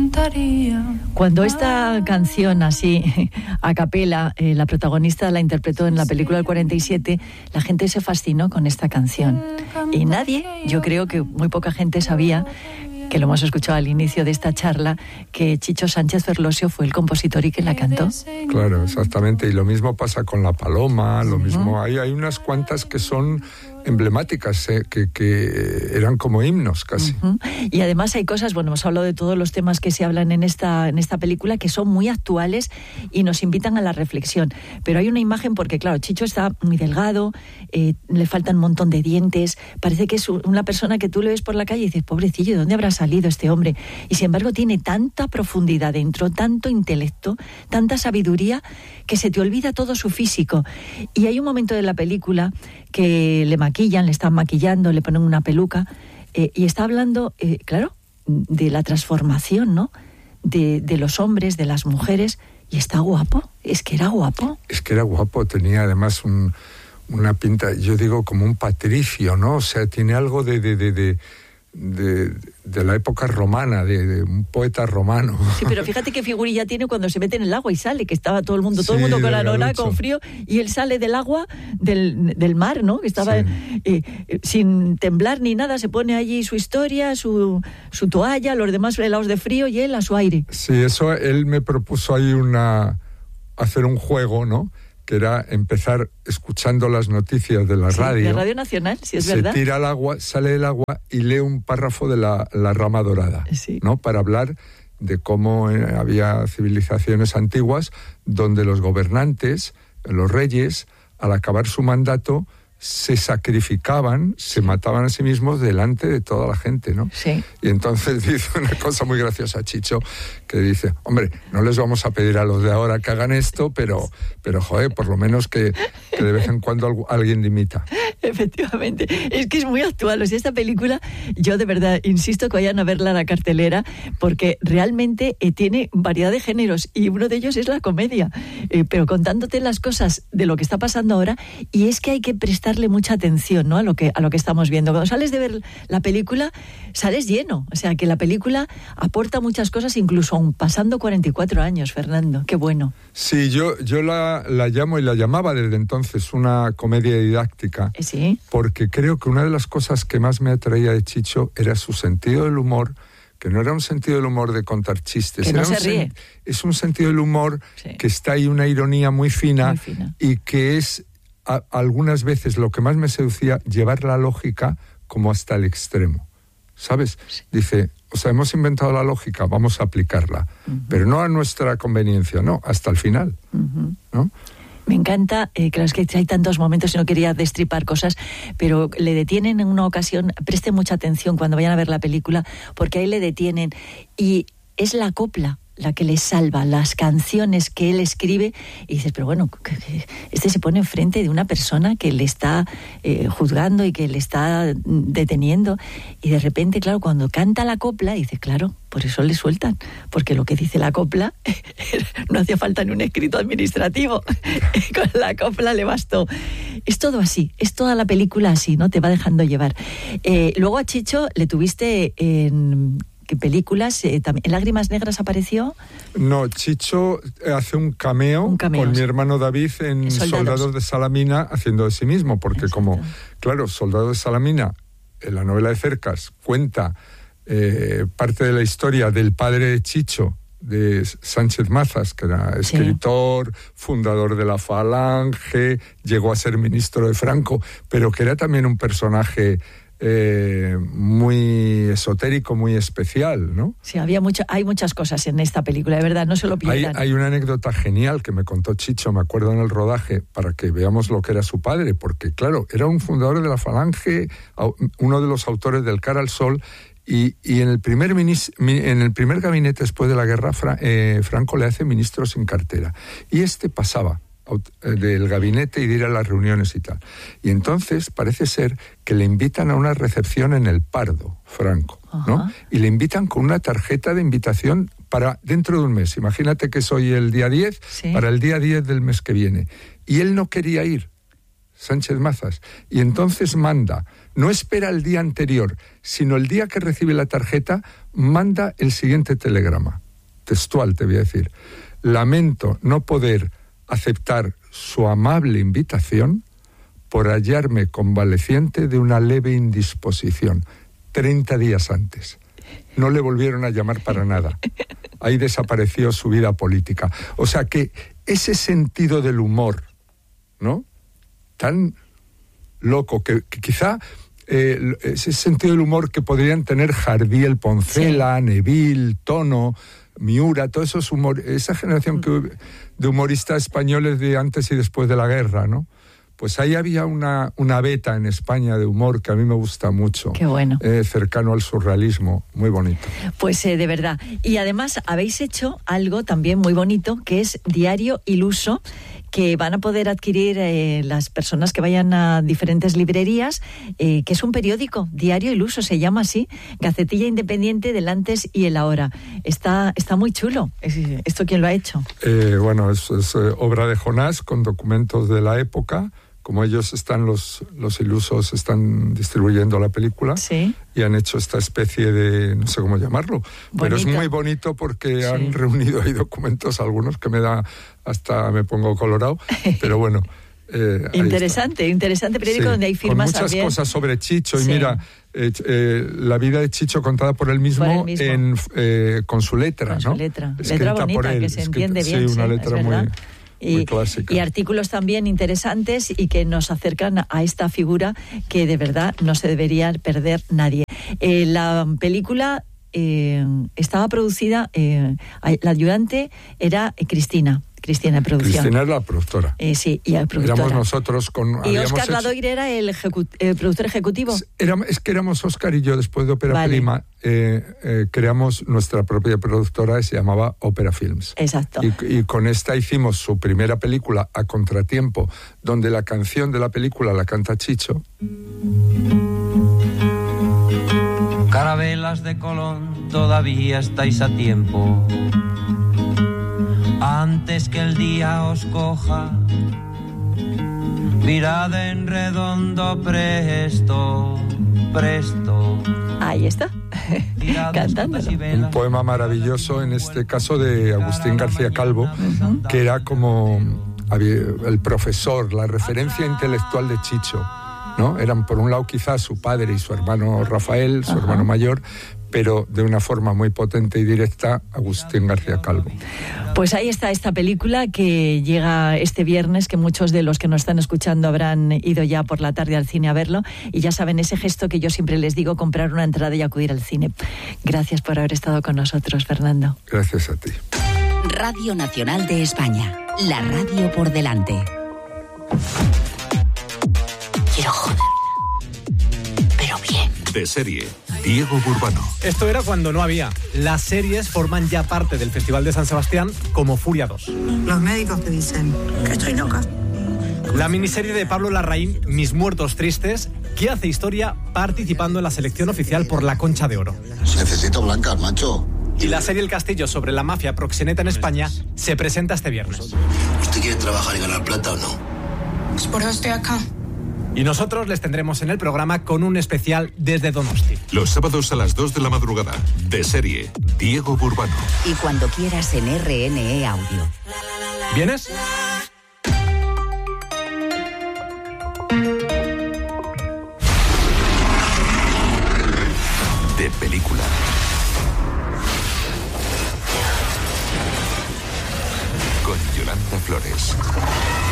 Cuando esta canción así, a capela, la protagonista la interpretó en la película del 47, la gente se fascinó con esta canción. Y nadie, yo creo que muy poca gente sabía, que lo hemos escuchado al inicio de esta charla, que Chicho Sánchez Ferlosio fue el compositor y que la cantó. Claro, exactamente. Y lo mismo pasa con La Paloma, lo mismo. Hay unas cuantas que son emblemáticas, que eran como himnos casi. Y además hay cosas, bueno, hemos hablado de todos los temas que se hablan en esta película, que son muy actuales y nos invitan a la reflexión. Pero hay una imagen, porque claro, Chicho está muy delgado, le faltan un montón de dientes, parece que es una persona que tú le ves por la calle y dices, pobrecillo, ¿de dónde habrá salido este hombre? Y sin embargo tiene tanta profundidad dentro, tanto intelecto, tanta sabiduría, que se te olvida todo su físico. Y hay un momento de la película que le maquillan, le están maquillando, le ponen una peluca, y está hablando, claro, de la transformación, ¿no? De los hombres, de las mujeres, y está guapo, es que era guapo. Es que era guapo, tenía además una pinta, yo digo, como un patricio, ¿no? O sea, tiene algo de la época romana, de un poeta romano. Sí, pero fíjate qué figurilla tiene cuando se mete en el agua y sale, que estaba todo el mundo con la nora, con frío, y él sale del agua, del mar, ¿no? Que estaba sin temblar ni nada, se pone allí su historia, su toalla, los demás helados de frío, y él a su aire. Sí, eso él me propuso ahí hacer un juego, ¿no? Que era empezar escuchando las noticias de la radio. De Radio Nacional, sí, es verdad. Se tira al agua, sale del agua y lee un párrafo de la Rama Dorada, ¿no? Para hablar de cómo había civilizaciones antiguas donde los gobernantes, los reyes, al acabar su mandato, se sacrificaban, se mataban a sí mismos delante de toda la gente, ¿no? Sí. Y entonces dice una cosa muy graciosa, Chicho, que dice, hombre, no les vamos a pedir a los de ahora que hagan esto, pero joder, por lo menos que de vez en cuando alguien dimita. Efectivamente, es que es muy actual. O sea, esta película, yo de verdad insisto que vayan a verla a la cartelera, porque realmente tiene variedad de géneros, y uno de ellos es la comedia, pero contándote las cosas de lo que está pasando ahora, y es que hay que prestarle mucha atención, ¿no? a lo que estamos viendo. Cuando sales de ver la película, sales lleno. O sea, que la película aporta muchas cosas, incluso aún pasando 44 años, Fernando. Qué bueno. Sí, yo la llamo, y la llamaba desde entonces, una comedia didáctica. Sí. Porque creo que una de las cosas que más me atraía de Chicho era su sentido del humor, que no era un sentido del humor de contar chistes. Que no se ríe. Es un sentido del humor que está ahí, una ironía muy fina. Y que es algunas veces lo que más me seducía, llevar la lógica como hasta el extremo, ¿sabes? Sí. Dice, o sea, hemos inventado la lógica, vamos a aplicarla, pero no a nuestra conveniencia, no, hasta el final, ¿no? Me encanta, claro, es que hay tantos momentos y no quería destripar cosas, pero le detienen en una ocasión, presten mucha atención cuando vayan a ver la película, porque ahí le detienen, y es la copla la que le salva, las canciones que él escribe, y dices, pero bueno, este se pone enfrente de una persona que le está juzgando y que le está deteniendo, y de repente, claro, cuando canta la copla, dices, claro, por eso le sueltan, porque lo que dice la copla no hacía falta ni un escrito administrativo, con la copla le bastó. Es todo así, es toda la película así, ¿no? Te va dejando llevar. Luego a Chicho le tuviste en ¿qué películas? ¿En Lágrimas Negras apareció? No, Chicho hace un cameo con mi hermano David en Soldados de Salamina, haciendo de sí mismo, porque como, claro, Soldados de Salamina, en la novela de Cercas, cuenta parte de la historia del padre de Chicho, de Sánchez Mazas, que era escritor, fundador de la Falange, llegó a ser ministro de Franco, pero que era también un personaje muy esotérico, muy especial, ¿no? Sí, hay muchas cosas en esta película, de verdad, no se lo pierdan. Hay una anécdota genial que me contó Chicho, me acuerdo en el rodaje, para que veamos lo que era su padre, porque claro, era un fundador de la Falange, uno de los autores del Cara al Sol, y en el primer gabinete después de la guerra, Franco le hace ministro sin cartera, y pasaba del gabinete y de ir a las reuniones y tal. Y entonces parece ser que le invitan a una recepción en el Pardo, Franco, ¿no? Y le invitan con una tarjeta de invitación para dentro de un mes. Imagínate que soy el día 10, para el día 10 del mes que viene. Y él no quería ir, Sánchez Mazas. Y entonces manda, no espera el día anterior, sino el día que recibe la tarjeta, manda el siguiente telegrama. Textual, te voy a decir. Lamento no poder aceptar su amable invitación por hallarme convaleciente de una leve indisposición. 30 días antes. No le volvieron a llamar para nada. Ahí desapareció su vida política. O sea que ese sentido del humor, ¿no?, tan loco, que quizá ese sentido del humor que podrían tener Jardiel, Poncela, sí, Neville, Tono, Miura, todos esos humores, esa generación de humoristas españoles de antes y después de la guerra, ¿no? Pues ahí había una beta en España de humor que a mí me gusta mucho. Qué bueno. Cercano al surrealismo, muy bonito. Pues de verdad. Y además habéis hecho algo también muy bonito, que es Diario Iluso, que van a poder adquirir las personas que vayan a diferentes librerías, que es un periódico, Diario Iluso, se llama así, Gacetilla Independiente del antes y el ahora. Está muy chulo. ¿Esto quién lo ha hecho? Bueno, es obra de Jonás, con documentos de la época. Como ellos están, los ilusos están distribuyendo la película, sí, y han hecho esta especie de, no sé cómo llamarlo, bonito. Pero es muy bonito porque sí, han reunido ahí documentos, algunos que hasta me pongo colorado, pero bueno. Interesante periódico, sí, donde hay firmas con muchas también. Cosas sobre Chicho, sí, y mira, la vida de Chicho contada por él mismo. Con su letra, con ¿no? Su letra Escrita bonita, por él, que se entiende bien. Sí, una letra muy clásica. Y artículos también interesantes y que nos acercan a esta figura que de verdad no se debería perder nadie. La película estaba producida, la ayudante era Cristina de producción. Cristina es la productora. Sí, y la productora. Éramos nosotros y Óscar Ladoire era el productor ejecutivo. Es que éramos Óscar y yo, después de Ópera Prima, creamos nuestra propia productora, se llamaba Ópera Films. Exacto. Y con esta hicimos su primera película, A Contratiempo, donde la canción de la película la canta Chicho. Carabelas de Colón, todavía estáis a tiempo. Antes que el día os coja, mirad en redondo presto. Ahí está, cantándolo. Un poema maravilloso, en este caso de Agustín García Calvo, que era como el profesor, la referencia intelectual de Chicho, ¿no? Eran por un lado quizás su padre y su hermano Rafael, su hermano mayor, pero de una forma muy potente y directa, Agustín García Calvo. Pues ahí está esta película que llega este viernes, que muchos de los que nos están escuchando habrán ido ya por la tarde al cine a verlo, y ya saben ese gesto que yo siempre les digo, comprar una entrada y acudir al cine. Gracias por haber estado con nosotros, Fernando. Gracias a ti. Radio Nacional de España, la radio por delante. Quiero joder, pero bien. De serie, Diego Burbano. Esto era cuando no había. Las series forman ya parte del Festival de San Sebastián, como Furia 2. Los médicos te dicen que estoy loca. La miniserie de Pablo Larraín, Mis muertos tristes, que hace historia participando en la selección oficial por la Concha de Oro. Necesito blancas, macho. Y la serie El Castillo, sobre la mafia proxeneta en España, se presenta este viernes. ¿Usted quiere trabajar y ganar plata o no? Pues por eso estoy acá. Y nosotros les tendremos en el programa con un especial desde Donosti. Los sábados a las 2 de la madrugada. De serie, Diego Burbano. Y cuando quieras en RNE Audio. ¿Vienes? De película. Con Yolanda Flores.